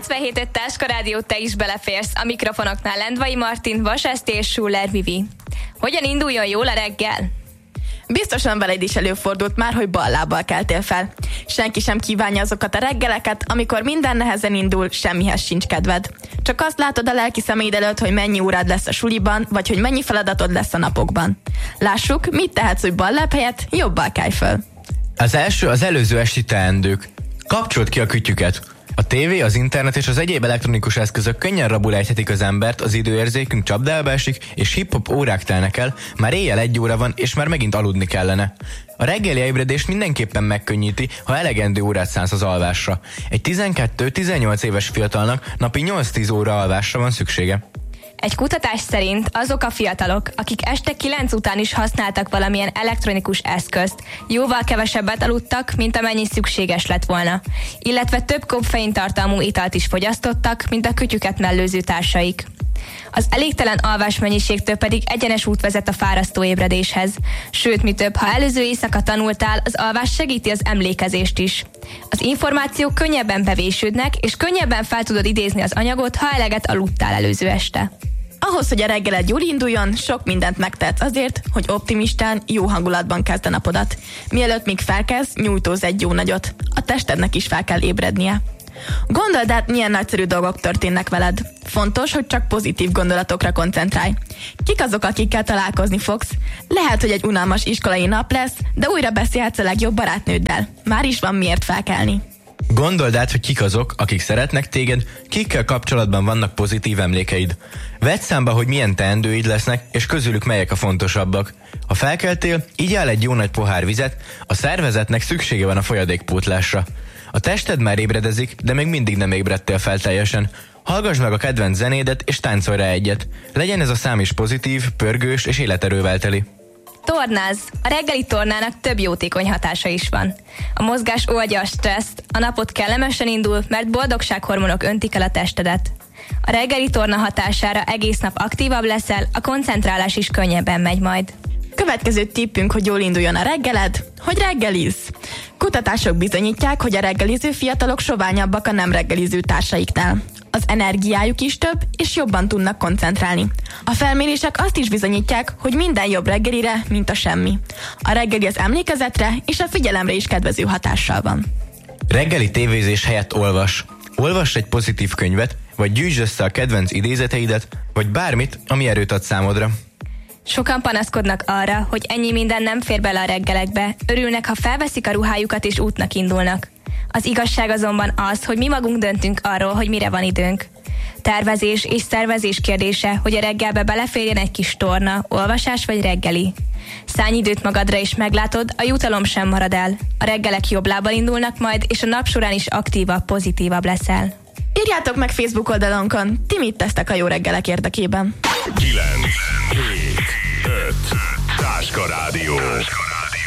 97.5 Táska Rádió, te is beleférsz. A mikrofonoknál Lendvai Martin, Vas Eszti és Schuller Vivi. Hogyan induljon jól a reggel? Biztosan veled is előfordult már, hogy bal lábbal keltél fel. Senki sem kívánja azokat a reggeleket, amikor minden nehezen indul, semmihez sincs kedved. Csak azt látod a lelki szeméd előtt, hogy mennyi órád lesz a suliban, vagy hogy mennyi feladatod lesz a napokban. Lássuk, mit tehetsz, hogy bal láb helyett jobbal kelj föl. Az első az előző esti teendők. Kapcsold ki a kütyüket. A tévé, az internet és az egyéb elektronikus eszközök könnyen rabul ejthetik az embert, az időérzékünk csapdába esik, és hip-hop órák telnek el, már éjjel 1 óra van, és már megint aludni kellene. A reggeli ébredést mindenképpen megkönnyíti, ha elegendő órát szánsz az alvásra. Egy 12-18 éves fiatalnak napi 8-10 óra alvásra van szüksége. Egy kutatás szerint azok a fiatalok, akik este 9 után is használtak valamilyen elektronikus eszközt, jóval kevesebbet aludtak, mint amennyi szükséges lett volna, illetve több koffein tartalmú italt is fogyasztottak, mint a kütyüket mellőző társaik. Az elégtelen alvásmennyiségtől pedig egyenes út vezet a fárasztó ébredéshez. Sőt, mi több, ha előző éjszaka tanultál, az alvás segíti az emlékezést is. Az információk könnyebben bevésődnek, és könnyebben fel tudod idézni az anyagot, ha eleget aludtál előző este. Ahhoz, hogy a reggeled jól induljon, sok mindent megtehetsz azért, hogy optimistán, jó hangulatban kezd a napodat. Mielőtt még felkelsz, nyújtózz egy jó nagyot. A testednek is fel kell ébrednie. Gondold át, milyen nagyszerű dolgok történnek veled. Fontos, hogy csak pozitív gondolatokra koncentrálj. Kik azok, akikkel találkozni fogsz? Lehet, hogy egy unalmas iskolai nap lesz, de újra beszélhetsz a legjobb barátnőddel. Már is van miért felkelni. Gondold át, hogy kik azok, akik szeretnek téged, kikkel kapcsolatban vannak pozitív emlékeid. Vedd számba, hogy milyen teendőid lesznek, és közülük melyek a fontosabbak. Ha felkeltél, igyál egy jó nagy pohár vizet, a szervezetnek szüksége van a folyadékpótlásra. A tested már ébredezik, de még mindig nem ébredtél fel teljesen. Hallgass meg a kedvenc zenédet, és táncolj rá egyet. Legyen ez a szám is pozitív, pörgős és életerővel teli. Tornázz! A reggeli tornának több jótékony hatása is van. A mozgás oldja a stresszt, a napot kellemesen indul, mert boldogsághormonok öntik el a testedet. A reggeli torna hatására egész nap aktívabb leszel, a koncentrálás is könnyebben megy majd. Következő tippünk, hogy jól induljon a reggeled, hogy reggelizz. Kutatások bizonyítják, hogy a reggeliző fiatalok soványabbak a nem reggeliző társaiknál. Az energiájuk is több, és jobban tudnak koncentrálni. A felmérések azt is bizonyítják, hogy minden jobb reggelire, mint a semmi. A reggeli az emlékezetre és a figyelemre is kedvező hatással van. Reggeli tévézés helyett olvas. Olvass egy pozitív könyvet, vagy gyűjtsd össze a kedvenc idézeteidet, vagy bármit, ami erőt ad számodra. Sokan panaszkodnak arra, hogy ennyi minden nem fér bele a reggelekbe, örülnek, ha felveszik a ruhájukat és útnak indulnak. Az igazság azonban az, hogy mi magunk döntünk arról, hogy mire van időnk. Tervezés és szervezés kérdése, hogy a reggelbe beleférjen egy kis torna, olvasás vagy reggeli. Szállj időt magadra és meglátod, a jutalom sem marad el. A reggelek jobb lábbal indulnak majd, és a nap során is aktívabb, pozitívabb leszel. Írjátok meg Facebook oldalunkon, ti mit tesztek a jó reggelek érdekében. 9, 7, 5, Táska Rádió.